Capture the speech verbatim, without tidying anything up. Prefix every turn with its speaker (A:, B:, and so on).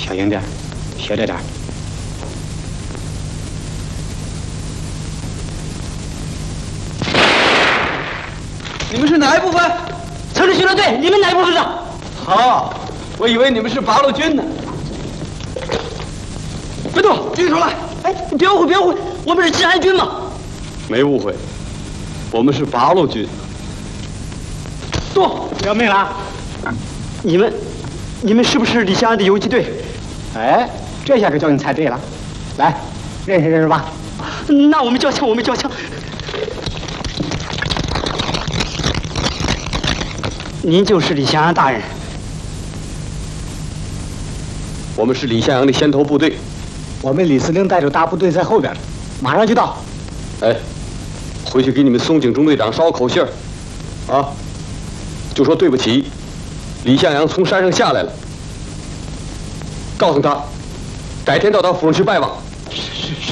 A: 小心点，学着点。
B: 你们是哪一部分？
C: 城市巡逻队，你们哪一部分的？
B: 好，我以为你们是八路军呢。别动，举手来！
C: 哎，你别误会，别误会，我们是治安军嘛。
B: 没误会，我们是八路军。
C: 动！
A: 要命了！
C: 你们，你们是不是李香安的游击队？
A: 哎，这下可叫你猜对了。来，认识认识吧。
C: 那我们交枪，我们交枪。您就是李香安大人。
B: 我们是李向阳的先头部队。
A: 我们李司令带着大部队在后边，马上就到。
B: 哎，回去给你们松井中队长捎口信儿，啊，就说对不起，李向阳从山上下来了，告诉他，改天到他府上去拜望。
A: 是是是。